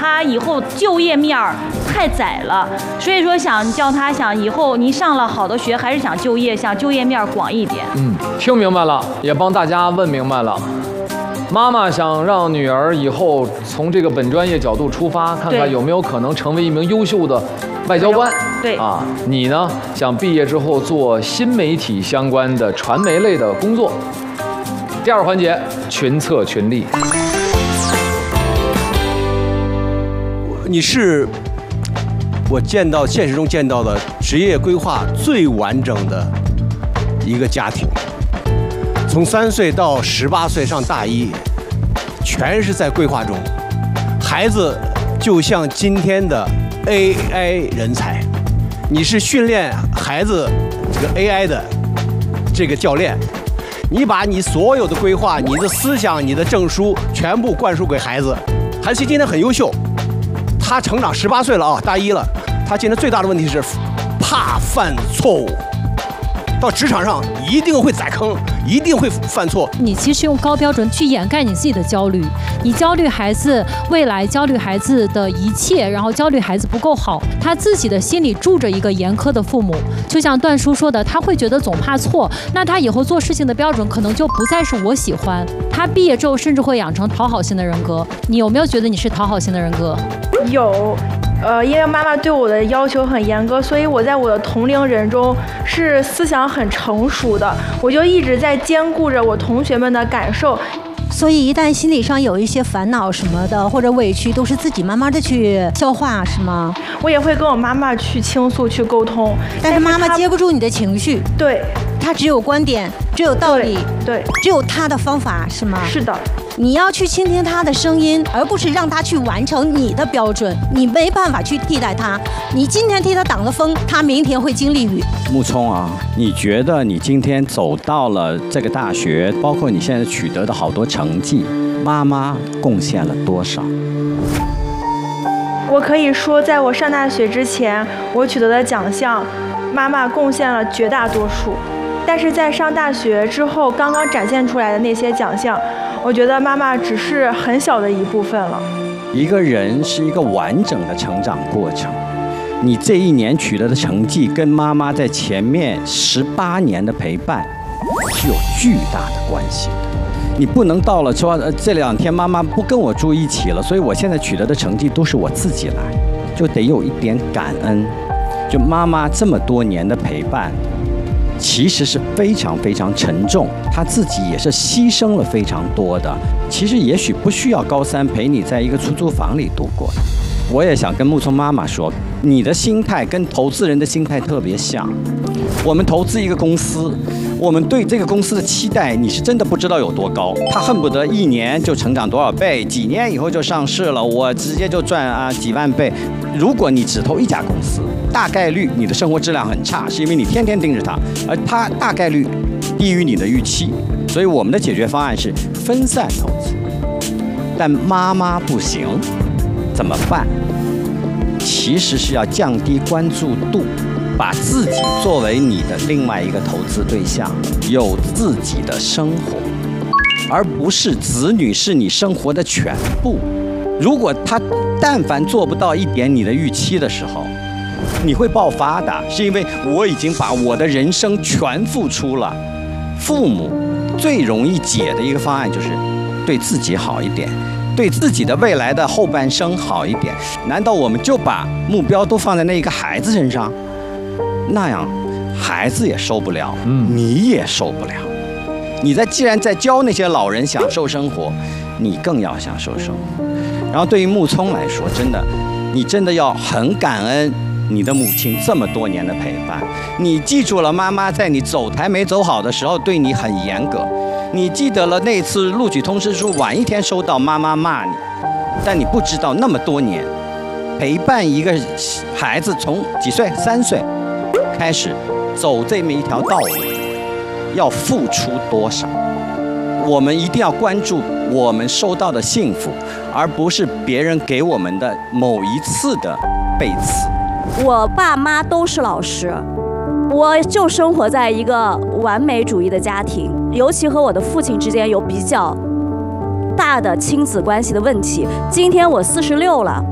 他以后就业面太窄了，所以说想叫他想以后您上了好的学，还是想就业，想就业面广一点。 听明白了，也帮大家问明白了。妈妈想让女儿以后从这个本专业角度出发，看看有没有可能成为一名优秀的外交官。 对啊， 你呢想毕业之后做新媒体相关的传媒类的工作。第二环节，群策群力。 你是我现实中见到的职业规划最完整的一个家庭。从3岁到18岁上大一，全是在规划中。孩子就像今天的 AI 人才，你是训练孩子这个 AI 的这个教练，你把你所有的规划、你的思想、你的证书全部灌输给孩子。孩子今天很优秀，他成长18岁了啊，大一了，他现在最大的问题是怕犯错误。到职场上一定会踩坑，一定会犯错。 你其实用高标准去掩盖你自己的焦虑，你焦虑孩子未来，焦虑孩子的一切，然后焦虑孩子不够好，他自己的心里住着一个严苛的父母。就像段叔说的，他会觉得总怕错，那他以后做事情的标准可能就不再是我喜欢。他毕业之后甚至会养成讨好型的人格。你有没有觉得你是讨好型的人格？ 有。因为妈妈对我的要求很严格，所以我在我的同龄人中是思想很成熟的，我就一直在兼顾着我同学们的感受。 所以一旦心理上有一些烦恼什么的或者委屈，都是自己慢慢的去消化，是吗？ 我也会跟我妈妈去倾诉去沟通， 但是妈妈接不住你的情绪。 对， 她只有观点，只有道理， 对， 只有她的方法，是吗？ 是的。 你要去倾听他的声音，而不是让他去完成你的标准。你没办法去替代他，你今天替他挡了风，他明天会经历雨。 木聪啊，你觉得你今天走到了这个大学，包括你现在取得的好多成绩，妈妈贡献了多少？ 我可以说，在我上大学之前，我取得的奖项，妈妈贡献了绝大多数。但是在上大学之后，刚刚展现出来的那些奖项，我觉得妈妈只是很小的一部分了。 一个人是一个完整的成长过程，你这一年取得的成绩跟妈妈在前面18年的陪伴是有巨大的关系的。你不能到了说这2天妈妈不跟我住一起了，所以我现在取得的成绩都是我自己来，就得有一点感恩。就妈妈这么多年的陪伴其实是非常非常沉重，他自己也是牺牲了非常多的。其实也许不需要高3陪你在一个出租房里度过。我也想跟木聪妈妈说，你的心态跟投资人的心态特别像。我们投资一个公司，我们对这个公司的期待，你是真的不知道有多高。他恨不得1年就成长多少倍，几年以后就上市了，我直接就赚几万倍。如果你只投一家公司，大概率你的生活质量很差，是因为你天天盯着它，而它大概率低于你的预期。所以我们的解决方案是分散投资。但妈妈不行，怎么办？其实是要降低关注度，把自己作为你的另外一个投资对象，有自己的生活，而不是子女是你生活的全部。如果他但凡做不到一点你的预期的时候，你会爆发的，是因为我已经把我的人生全付出了。父母最容易解的一个方案就是对自己好一点，对自己的未来的后半生好一点。难道我们就把目标都放在那一个孩子身上？那样孩子也受不了，你也受不了。你既然在教那些老人享受生活，你更要享受生活。然后对于木聪来说，你真的要很感恩你的母亲这么多年的陪伴。你记住了妈妈在你走台没走好的时候对你很严格，你记得了那次录取通知书晚1天收到妈妈骂你，但你不知道那么多年陪伴一个孩子从几岁3岁开始走这么一条道路要付出多少。我们一定要关注我们收到的幸福，而不是别人给我们的某一次的背刺。 我爸妈都是老师，我就生活在一个完美主义的家庭，尤其和我的父亲之间有比较大的亲子关系的问题。今天我46了，